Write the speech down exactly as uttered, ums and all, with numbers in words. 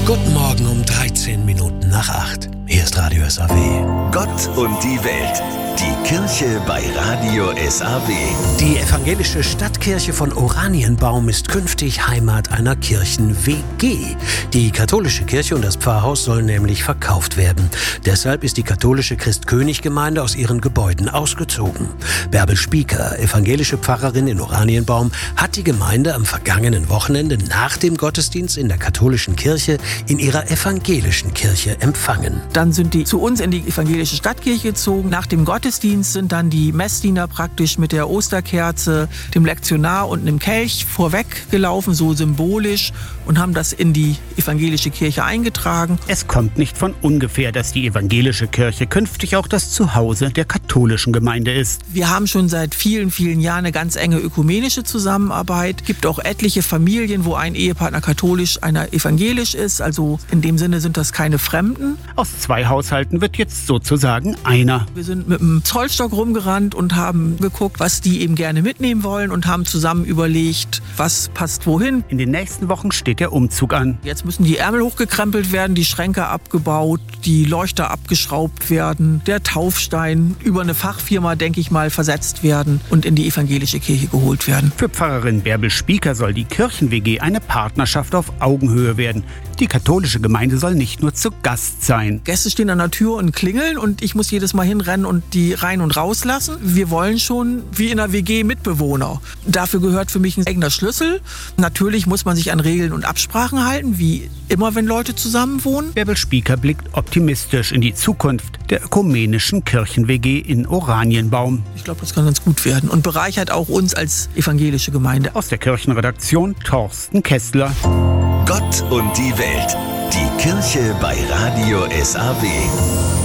Guten Morgen um dreizehn Minuten nach acht. Hier ist Radio S A W. Gott und die Welt. Die Kirche bei Radio S A W. Die evangelische Stadtkirche von Oranienbaum ist künftig Heimat einer Kirchen-W G. Die katholische Kirche und das Pfarrhaus sollen nämlich verkauft werden. Deshalb ist die katholische Christ-König-Gemeinde aus ihren Gebäuden ausgezogen. Bärbel Spieker, evangelische Pfarrerin in Oranienbaum, hat die Gemeinde am vergangenen Wochenende nach dem Gottesdienst in der katholischen Kirche in ihrer evangelischen Kirche empfangen. Dann sind die zu uns in die evangelische Stadtkirche gezogen. Nach dem Gottesdienst sind dann die Messdiener praktisch mit der Osterkerze, dem Lektionar und einem Kelch vorweg gelaufen, so symbolisch, und haben das in die evangelische Kirche eingetragen. Es kommt nicht von ungefähr, dass die evangelische Kirche künftig auch das Zuhause der katholischen Gemeinde ist. Wir haben schon seit vielen, vielen Jahren eine ganz enge ökumenische Zusammenarbeit. Es gibt auch etliche Familien, wo ein Ehepartner katholisch, einer evangelisch ist. Also in dem Sinne sind das keine Fremden. Aus zwei Haushalten wird jetzt sozusagen einer. Wir sind mit dem Zollstock rumgerannt und haben geguckt, was die eben gerne mitnehmen wollen und haben zusammen überlegt, was passt wohin. In den nächsten Wochen steht der Umzug an. Jetzt müssen die Ärmel hochgekrempelt werden, die Schränke abgebaut, die Leuchter abgeschraubt werden, der Taufstein über eine Fachfirma, denke ich mal, versetzt werden und in die evangelische Kirche geholt werden. Für Pfarrerin Bärbel Spieker soll die Kirchen-W G eine Partnerschaft auf Augenhöhe werden. Die katholische Gemeinde soll nicht nur zu Gast sein. Gäste stehen an der Tür und klingeln und ich muss jedes Mal hinrennen und die rein und rauslassen. Wir wollen schon wie in einer W G Mitbewohner. Dafür gehört für mich ein eigener Schlüssel. Natürlich muss man sich an Regeln und Absprachen halten, wie immer, wenn Leute zusammen wohnen. Bärbel Spieker blickt optimistisch in die Zukunft der ökumenischen Kirchen-W G in Oranienbaum. Ich glaube, das kann ganz gut werden und bereichert auch uns als evangelische Gemeinde. Aus der Kirchenredaktion Thorsten Kessler. Gott und die Welt. Die Kirche bei Radio S A W.